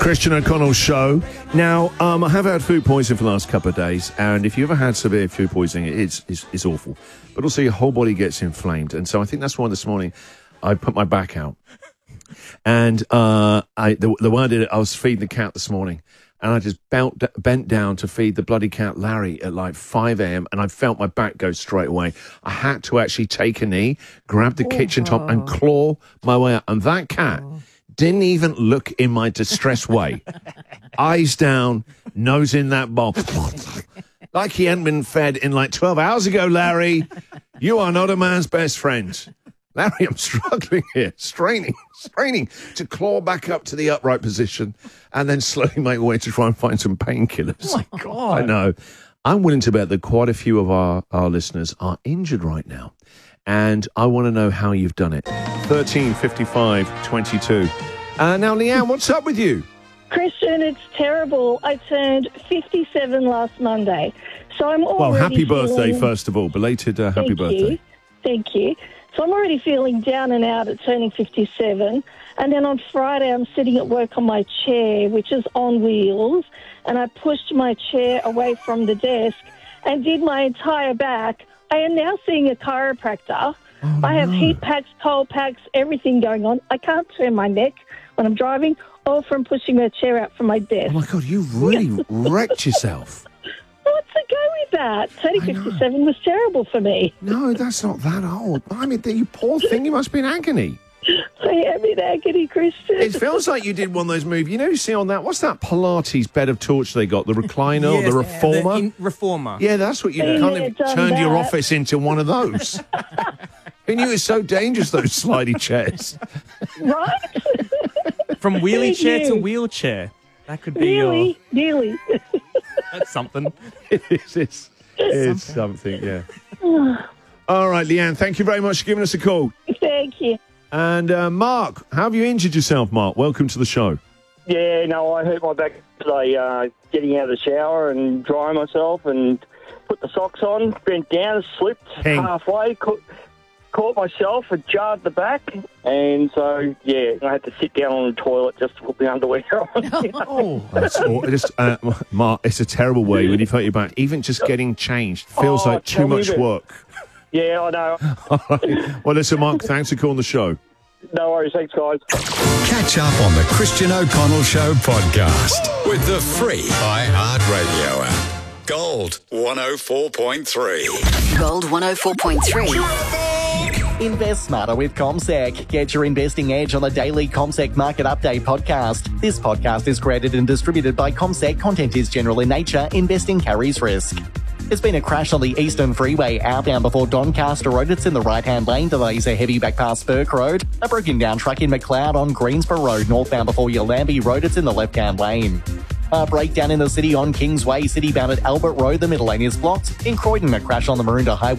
Christian O'Connell Show. Now, I have had food poisoning for the last couple of days, and if you ever had severe food poisoning, it's awful. But also your whole body gets inflamed, and so I think that's why this morning I put my back out. And the way I did it, I was feeding the cat this morning, and I just bent down to feed the bloody cat Larry at like 5 a.m, and I felt my back go straight away. I had to actually take a knee, grab the kitchen top, and claw my way out. And that cat didn't even look in my distressed way. Eyes down, nose in that bowl. Like he hadn't been fed in like 12 hours ago, Larry. You are not a man's best friend. Larry, I'm struggling here, straining to claw back up to the upright position and then slowly make my way to try and find some painkillers. Oh, my God. I know. I'm willing to bet that quite a few of our listeners are injured right now. And I want to know how you've done it. 13 55 22. Now, Leanne, what's up with you? Christian, it's terrible. I turned 57 last Monday. So I'm already Well, happy birthday, feeling... first of all. Belated happy birthday. Thank you. So I'm already feeling down and out at turning 57. And then on Friday, I'm sitting at work on my chair, which is on wheels. And I pushed my chair away from the desk and did my entire back. I am now seeing a chiropractor. Oh, I have heat packs, cold packs, everything going on. I can't turn my neck when I'm driving or from pushing my chair out from my desk. Oh, my God, you really wrecked yourself. What's the go with that? 57 was terrible for me. No, that's not that old. I mean, you poor thing, you must be in agony. I am in agony, Christian. It feels like you did one of those moves. You know, you see on that, what's that Pilates bed of torture they got? The recliner or the reformer? Reformer. Yeah, that's what you kind of turned your office into one of those. Who knew it was so dangerous, those slidey chairs? Right? From wheelie chair to wheelchair. That could be Nearly. That's something. It's something, yeah. All right, Leanne, thank you very much for giving us a call. Thank you. And Mark, how have you injured yourself, Mark? Welcome to the show. Yeah, no, I hurt my back today getting out of the shower and drying myself and put the socks on, bent down, slipped halfway, caught myself and jarred the back. And so, yeah, I had to sit down on the toilet just to put the underwear on. Mark, it's a terrible way when you've hurt your back. Even just getting changed feels like too much work. Yeah, I know. All right. Well, listen, Mark, thanks for calling the show. No worries. Thanks, guys. Catch up on the Christian O'Connell Show podcast with the free iHeartRadio app. Gold 104.3. Gold 104.3. Invest smarter with CommSec. Get your investing edge on the daily CommSec Market Update podcast. This podcast is created and distributed by CommSec. Content is general in nature. Investing carries risk. There's been a crash on the Eastern Freeway outbound before Doncaster Road. It's in the right-hand lane. Delays are heavy back past Burke Road. A broken-down truck in McLeod on Greensborough Road, northbound before Yallambee Road. It's in the left-hand lane. A breakdown in the city on Kingsway, city-bound at Albert Road. The middle lane is blocked. In Croydon, a crash on the Maroondah Highway.